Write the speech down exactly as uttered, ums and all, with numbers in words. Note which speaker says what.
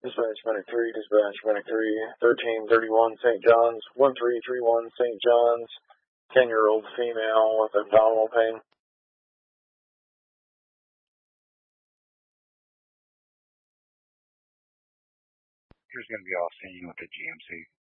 Speaker 1: Dispatch Medic three, Dispatch Medic three, thirteen thirty-one Saint John's, one three three one Saint John's, ten-year-old female with abdominal pain.
Speaker 2: Here's going to be off scene with the G M C.